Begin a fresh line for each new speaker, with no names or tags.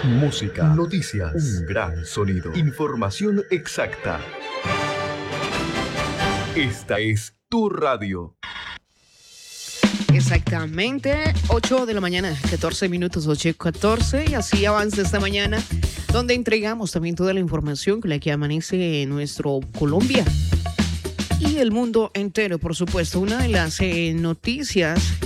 Música, noticias, un gran sonido, información exacta. Esta es tu radio.
Exactamente, 8 de la mañana, 14 minutos, 8:14, y así avanza esta mañana, donde entregamos también toda la información con la que amanece nuestro Colombia y el mundo entero, por supuesto. Una de las noticias